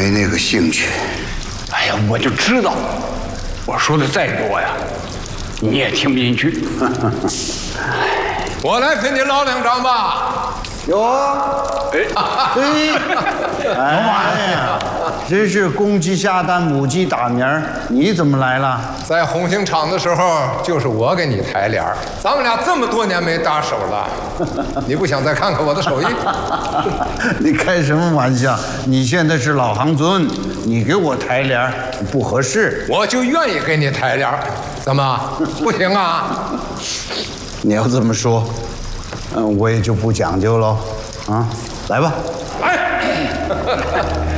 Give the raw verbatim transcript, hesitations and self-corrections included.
没那个兴趣。 哎呀，我就知道，我说的再多呀，你也听不进去。 我来跟你唠两张吧。 有啊，哎，哎呀，真是公鸡下蛋，母鸡打鸣儿。你怎么来了？ 在红星厂的时候，就是我给你抬帘儿。咱们俩这么多年没搭手了，你不想再看看我的手艺？ 你开什么玩笑？你现在是老行尊，你给我抬帘儿不合适。 我就愿意给你抬帘儿，怎么不行啊？ 你要这么说，嗯，我也就不讲究喽。啊，来吧。 哎。